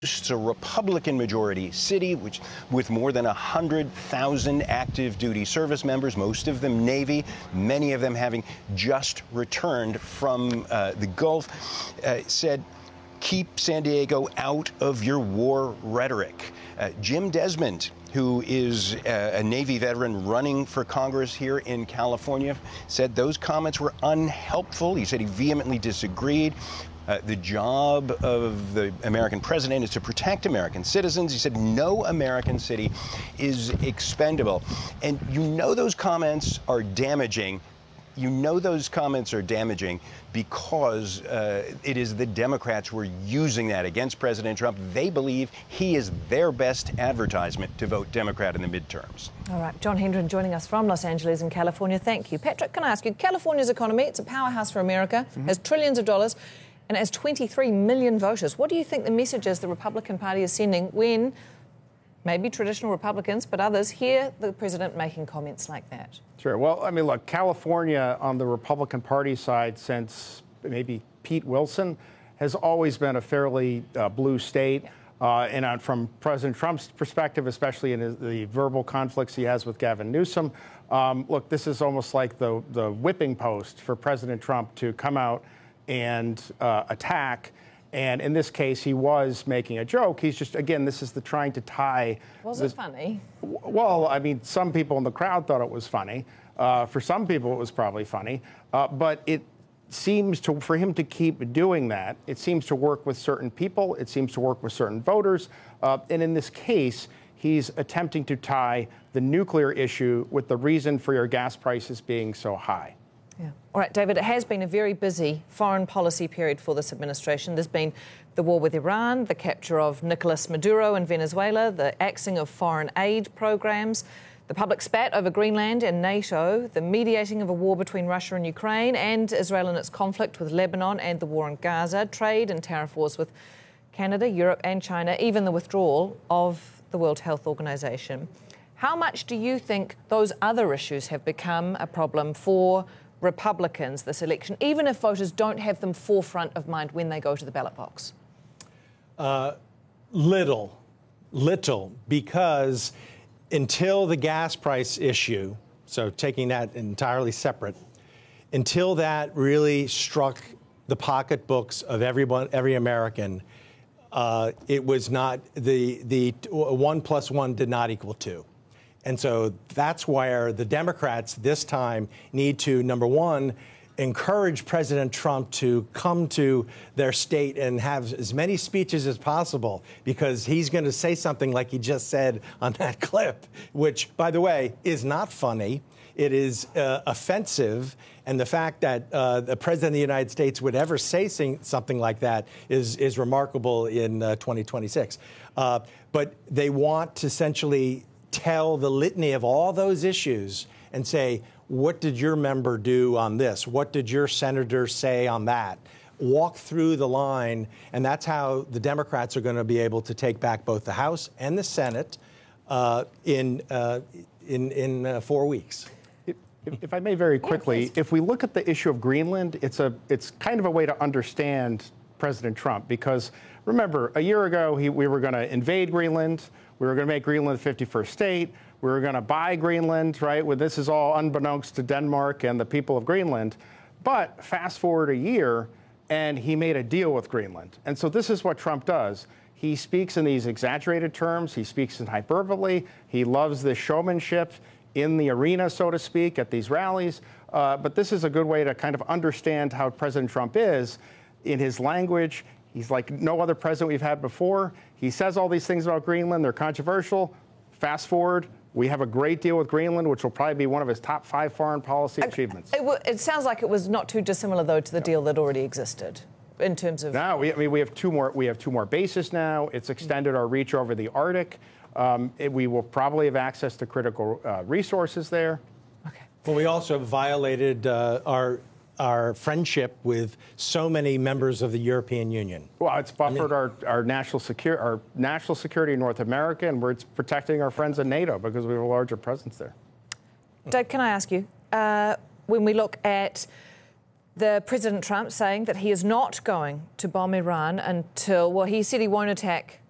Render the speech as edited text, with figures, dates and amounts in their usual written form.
It's a Republican majority city, which with more than 100,000 active duty service members, most of them Navy, many of them having just returned from the Gulf, said, keep San Diego out of your war rhetoric. Jim Desmond, who is a Navy veteran running for Congress here in California, said those comments were unhelpful. He said he vehemently disagreed. The job of the American president is to protect American citizens. He said no American city is expendable. And you know those comments are damaging. You know those comments are damaging because it is the Democrats who are using that against President Trump. They believe he is their best advertisement to vote Democrat in the midterms. All right, John Hendren joining us from Los Angeles in California. Thank you. Patrick, can I ask you, California's economy, it's a powerhouse for America, has trillions of dollars, and has 23 million voters. What do you think the message is the Republican Party is sending when maybe traditional Republicans, but others, hear the president making comments like that? Sure. Well, I mean, look, California on the Republican Party side since maybe Pete Wilson has always been a fairly blue state. Yeah. From President Trump's perspective, especially in the verbal conflicts he has with Gavin Newsom, look, this is almost like the whipping post for President Trump to come out and attack. And in this case, he was making a joke. He's just, again, this is the trying to tie. Was it funny? Well, I mean, some people in the crowd thought it was funny. For some people, it was probably funny. But it seems to, for him to keep doing that, it seems to work with certain people. It seems to work with certain voters. And in this case, he's attempting to tie the nuclear issue with the reason for your gas prices being so high. Yeah. All right, David, it has been a very busy foreign policy period for this administration. There's been the war with Iran, the capture of Nicolas Maduro in Venezuela, the axing of foreign aid programs, the public spat over Greenland and NATO, the mediating of a war between Russia and Ukraine, and Israel in its conflict with Lebanon and the war in Gaza, trade and tariff wars with Canada, Europe and China, even the withdrawal of the World Health Organization. How much do you think those other issues have become a problem for Republicans this election, even if voters don't have them forefront of mind when they go to the ballot box? Little, because until the gas price issue, so taking that entirely separate, until that really struck the pocketbooks of every American, it was not, the 1 + 1 did not equal 2. And so that's where the Democrats this time need to, number one, encourage President Trump to come to their state and have as many speeches as possible, because he's going to say something like he just said on that clip, which, by the way, is not funny. It is offensive. And the fact that the President of the United States would ever say something like that is remarkable in 2026. But they want to essentially tell the litany of all those issues and say, what did your member do on this? What did your senator say on that? Walk through the line, and that's how the Democrats are going to be able to take back both the House and the Senate in 4 weeks. If I may very quickly, if we look at the issue of Greenland, it's kind of a way to understand President Trump, because remember, a year ago, we were going to invade Greenland. We were going to make Greenland the 51st state. We were going to buy Greenland, right? Well, this is all unbeknownst to Denmark and the people of Greenland. But fast forward a year, and he made a deal with Greenland. And so this is what Trump does. He speaks in these exaggerated terms. He speaks in hyperbole. He loves the showmanship in the arena, so to speak, at these rallies. But this is a good way to kind of understand how President Trump is in his language. He's like no other president we've had before. He says all these things about Greenland. They're controversial. Fast forward, we have a great deal with Greenland, which will probably be one of his top 5 foreign policy achievements. It sounds like it was not too dissimilar, though, to the deal that already existed in terms of. No, we have two more bases now. It's extended our reach over the Arctic. We will probably have access to critical resources there. Okay. Well, we also violated our friendship with so many members of the European Union. Well, it's buffered our national security in North America, and it's protecting our friends in NATO because we have a larger presence there. Doug, can I ask you, when we look at the President Trump saying that he is not going to bomb Iran until, well, he said he won't attack